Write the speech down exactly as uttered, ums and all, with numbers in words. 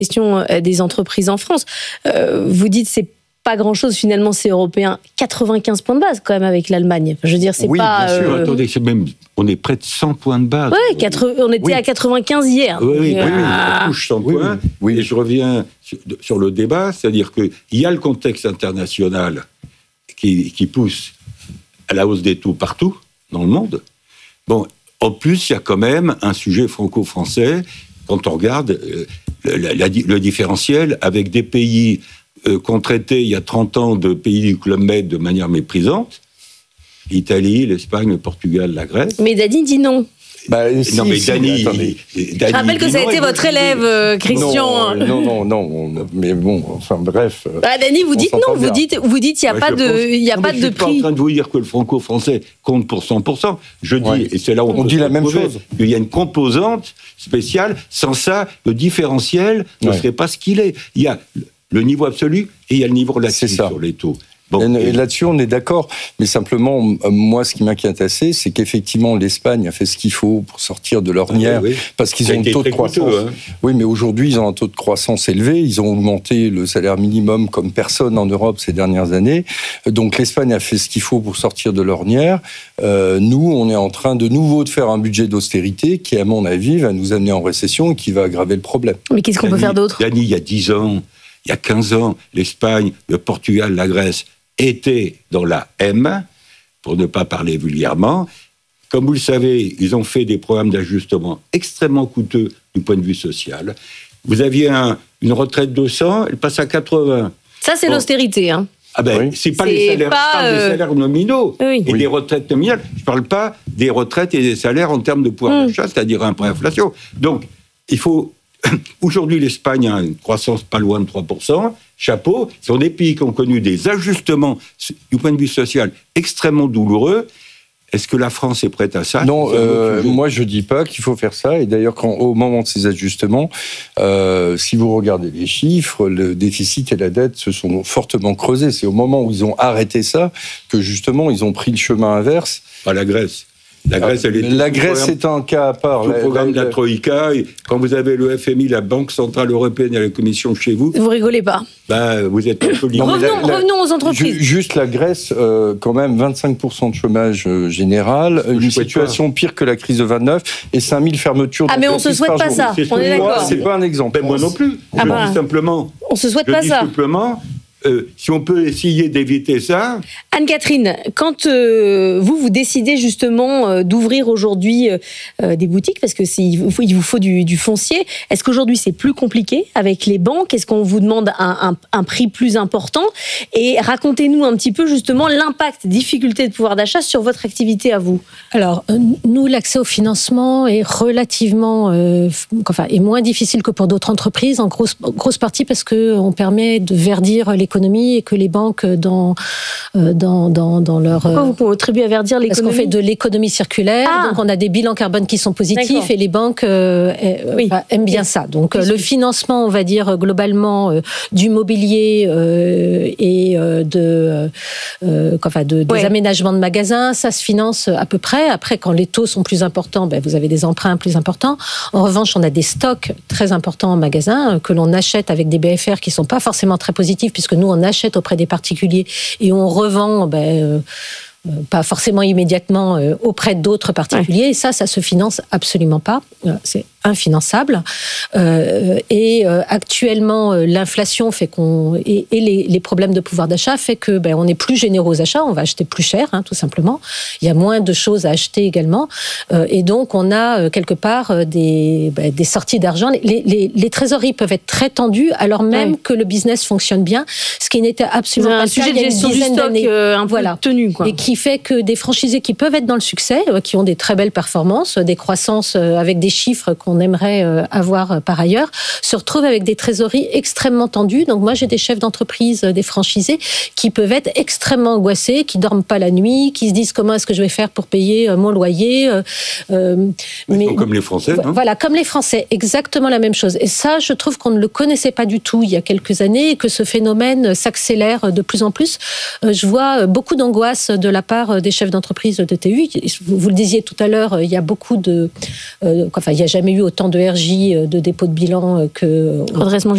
Question des entreprises en France. Euh, vous dites c'est pas grand-chose finalement, c'est européen. quatre-vingt-quinze points de base quand même avec l'Allemagne. Je veux dire, c'est oui, pas. Bien sûr. Euh... Attendez, c'est même, on est près de cent points de base. Ouais, quatre, on était oui. à quatre-vingt-quinze hier. Oui, oui, euh... oui, oui, on touche cent oui, points. Oui. Et je reviens sur, sur le débat, c'est-à-dire qu'il y a le contexte international qui, qui pousse à la hausse des taux partout dans le monde. Bon, en plus, il y a quand même un sujet franco-français quand on regarde euh, la, la, le différentiel avec des pays euh, qu'on traitait il y a trente ans de pays du Club Med de manière méprisante, l'Italie, l'Espagne, le Portugal, la Grèce. Mais Dany dit non. Bah, si, non mais si, Dany, Dany, je rappelle que ça a été votre élève, euh, Christian. Non, non, non, non, mais bon, enfin bref. Bah, Dany, vous dites non, vous dites, vous dites, il y a ouais, pas de, il y a non, pas de prix. Je suis pas en train de vous dire que le franco-français compte pour cent pour cent. Je dis, ouais. et c'est là où on, on dit la même chose, qu'il y a une composante spéciale. Sans ça, le différentiel ne ouais. serait pas ce qu'il est. Il y a le niveau absolu et il y a le niveau relatif sur les taux. Bon, et là-dessus, on est d'accord. Mais simplement, moi, ce qui m'inquiète assez, c'est qu'effectivement, l'Espagne a fait ce qu'il faut pour sortir de l'ornière, ah oui, oui. parce qu'ils ont un taux de croissance. Coûteux, hein. Oui, mais aujourd'hui, ils ont un taux de croissance élevé. Ils ont augmenté le salaire minimum comme personne en Europe ces dernières années. Donc, l'Espagne a fait ce qu'il faut pour sortir de l'ornière. Euh, nous, on est en train de nouveau de faire un budget d'austérité qui, à mon avis, va nous amener en récession et qui va aggraver le problème. Mais qu'est-ce qu'on Dany, peut faire d'autre ? Dany, il y a dix ans, il y a quinze ans, l'Espagne, le Portugal, la Grèce étaient dans la M, pour ne pas parler vulgairement. Comme vous le savez, ils ont fait des programmes d'ajustement extrêmement coûteux du point de vue social. Vous aviez un, une retraite de cent, elle passe à quatre-vingts. Ça, c'est bon. L'austérité, hein. Ah ben, oui. c'est pas c'est les salaires, pas, je parle euh... des salaires nominaux oui. et oui. des retraites nominales. Je parle pas des retraites et des salaires en termes de pouvoir mmh. d'achat, c'est-à-dire un pré-inflation. Donc, il faut... Aujourd'hui, l'Espagne a une croissance pas loin de trois pour cent. Chapeau, ce sont des pays qui ont connu des ajustements du point de vue social extrêmement douloureux. Est-ce que la France est prête à ça ? Non, euh, moi je dis pas qu'il faut faire ça. Et d'ailleurs, quand, au moment de ces ajustements, euh, si vous regardez les chiffres, le déficit et la dette se sont fortement creusés. C'est au moment où ils ont arrêté ça que justement ils ont pris le chemin inverse. Pas la Grèce. La Grèce, elle est la Grèce est un cas à part. Le programme de la Troïka, quand vous avez le F M I, la Banque Centrale Européenne et la Commission chez vous... Vous rigolez pas. Bah, vous êtes un peu... Non, revenons, la, revenons aux entreprises. Juste la Grèce, euh, quand même, vingt-cinq pour cent de chômage euh, général, une situation pas. pire que la crise de vingt-neuf et cinq mille fermetures Ah, mais on se souhaite pas jour. ça, on est d'accord. C'est pas un exemple. Ben, moi non plus. Ah je bah. dis simplement... On se souhaite je pas dis ça. simplement... Euh, si on peut essayer d'éviter ça... Anne-Catherine, quand euh, vous, vous décidez justement euh, d'ouvrir aujourd'hui euh, des boutiques, parce que c'est, il, vous, il vous faut du, du foncier, est-ce qu'aujourd'hui c'est plus compliqué avec les banques ? Est-ce qu'on vous demande un, un, un prix plus important ? Et racontez-nous un petit peu justement l'impact, difficulté de pouvoir d'achat sur votre activité à vous. Alors, nous, l'accès au financement est relativement... Euh, enfin, est moins difficile que pour d'autres entreprises, en grosse, grosse partie parce qu'on permet de verdir les économie et que les banques dans dans dans dans leur Pourquoi vous contribuez à verdir l'économie ? Parce qu'on fait de l'économie circulaire, ah. donc on a des bilans carbone qui sont positifs. D'accord. Et les banques euh, oui. euh, aiment bien ça. Donc oui. le financement, on va dire globalement euh, du mobilier euh, et euh, de euh, enfin de des ouais. aménagements de magasins, ça se finance à peu près. Après, quand les taux sont plus importants, ben, vous avez des emprunts plus importants. En revanche, on a des stocks très importants en magasin que l'on achète avec des B F R qui sont pas forcément très positifs puisque nous, on achète auprès des particuliers et on revend ben, euh, euh, pas forcément immédiatement euh, auprès d'autres particuliers. Ouais. Et ça, ça se finance absolument pas. Euh, c'est infinançable. Euh, et euh, actuellement, euh, l'inflation fait qu'on et, et les, les problèmes de pouvoir d'achat fait que ben on est plus généreux aux achats, on va acheter plus cher, hein, tout simplement. Il y a moins de choses à acheter également, euh, et donc on a euh, quelque part euh, des ben, des sorties d'argent. Les, les, les trésoreries peuvent être très tendues, alors même oui. que le business fonctionne bien, ce qui n'était absolument pas un sujet de gestion du stock euh, un peu voilà. tenu, quoi. Et qui fait que des franchisés qui peuvent être dans le succès, euh, qui ont des très belles performances, des croissances euh, avec des chiffres qu'on aimerait avoir par ailleurs, se retrouvent avec des trésoreries extrêmement tendues. Donc moi, j'ai des chefs d'entreprise, des franchisés, qui peuvent être extrêmement angoissés, qui dorment pas la nuit, qui se disent comment est-ce que je vais faire pour payer mon loyer. Euh, mais comme les Français, non ? Voilà, comme les Français, exactement la même chose. Et ça, je trouve qu'on ne le connaissait pas du tout il y a quelques années et que ce phénomène s'accélère de plus en plus. Je vois beaucoup d'angoisse de la part des chefs d'entreprise de T U. Vous le disiez tout à l'heure, il y a beaucoup de... Euh, enfin, il n'y a jamais eu autant de R J, de dépôt de bilan que... Redressement